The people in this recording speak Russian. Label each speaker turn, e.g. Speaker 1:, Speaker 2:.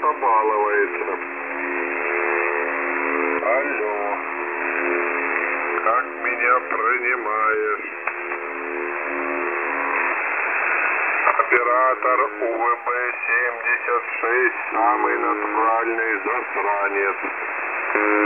Speaker 1: что-то балуется. Алло. Как меня принимаешь? Оператор УВБ-76, самый натуральный засранец.